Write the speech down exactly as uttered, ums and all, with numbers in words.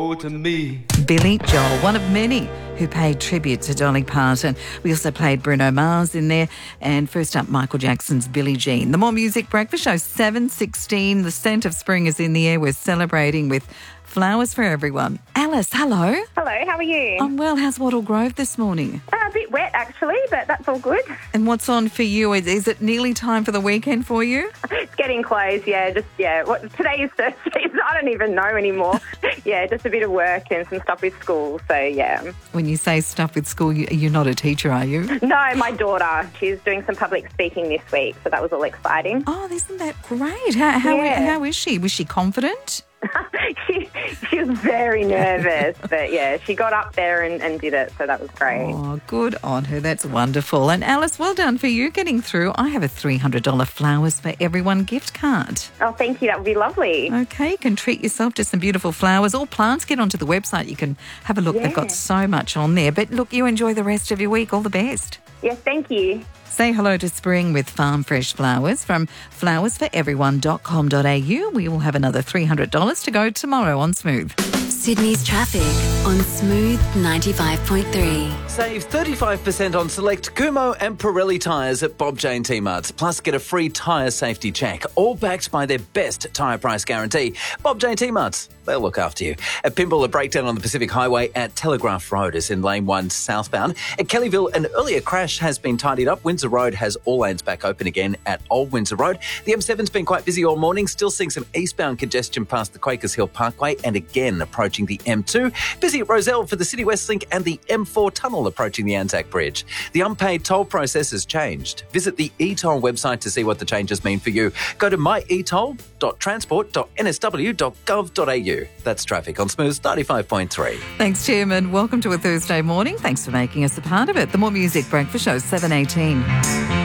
to me. Billy Joel, one of many who paid tribute to Dolly Parton. We also played Bruno Mars in there. And first up, Michael Jackson's Billie Jean. The More Music Breakfast Show, seven sixteen. The scent of spring is in the air. We're celebrating with flowers for everyone. Alice, hello. Hello, how are you? I'm well. How's Wattle Grove this morning? Uh, a bit wet, actually, but that's all good. And what's on for you? Is, is it nearly time for the weekend for you? It's getting close, yeah. Just, yeah. What, today is Thursday, so I don't even know anymore. Yeah, just a bit of work and some stuff with school, so yeah. When you say stuff with school, you, you're not a teacher, are you? No, my daughter. She's doing some public speaking this week, so that was all exciting. Oh, isn't that great? How, how, Yeah. how is she? Was she confident? she, she was very nervous, but yeah, she got up there and, and did it, so that was great. Oh, good on her. That's wonderful. And Alice, well done for you getting through. I have a three hundred dollars Flowers for Everyone gift card. Oh, thank you. That would be lovely. Okay, you can treat yourself to some beautiful flowers. All plants, get onto the website. You can have a look. Yeah. They've got so much on there. But look, you enjoy the rest of your week. All the best. Yes, thank you. Say hello to spring with Farm Fresh Flowers from flowers for everyone dot com dot a u. We will have another three hundred dollars to go tomorrow on Smooth. Sydney's traffic on Smooth ninety-five point three. Save thirty-five percent on select Kumo and Pirelli tyres at Bob Jane T-Marts. Plus, get a free tyre safety check, all backed by their best tyre price guarantee. Bob Jane T-Marts, they'll look after you. At Pymble, a breakdown on the Pacific Highway at Telegraph Road is in lane one southbound. At Kellyville, an earlier crash has been tidied up. Windsor Road has all lanes back open again at Old Windsor Road. The M seven's been quite busy all morning, still seeing some eastbound congestion past the Quakers Hill Parkway and again approaching the M two. Busy at Rozelle for the City West Link and the M four tunnel approaching the Anzac Bridge. The unpaid toll process has changed. Visit the e-toll website to see what the changes mean for you. Go to my e toll dot transport dot n s w dot gov dot a u. That's traffic on Smooth ninety-five point three. Thanks, Tim, and welcome to a Thursday morning. Thanks for making us a part of it. The More Music Breakfast Show, seven eighteen.